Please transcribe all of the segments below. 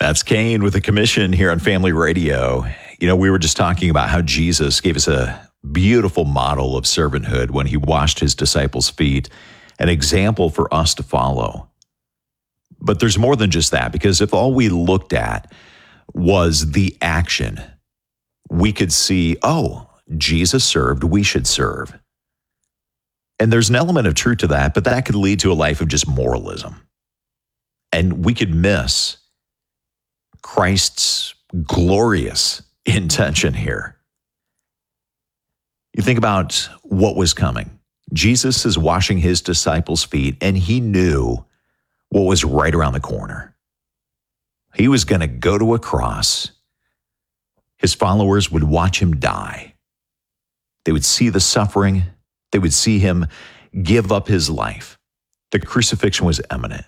That's Kane with the commission here on Family Radio. You know, we were just talking about how Jesus gave us a beautiful model of servanthood when he washed his disciples' feet, an example for us to follow. But there's more than just that, because if all we looked at was the action, we could see, oh, Jesus served, we should serve. And there's an element of truth to that, but that could lead to a life of just moralism. And we could miss Christ's glorious intention here. You think about what was coming. Jesus is washing his disciples' feet, and he knew what was right around the corner. He was going to go to a cross. His followers would watch him die. They would see the suffering. They would see him give up his life. The crucifixion was imminent.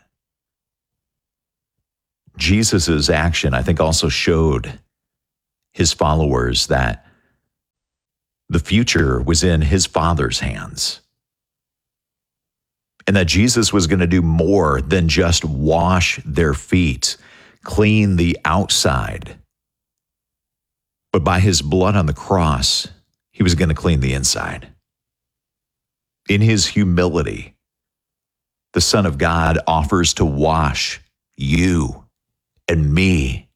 Jesus' action, I think, also showed his followers that the future was in his Father's hands, and that Jesus was going to do more than just wash their feet, clean the outside. But by his blood on the cross, he was going to clean the inside. In his humility, the Son of God offers to wash you and me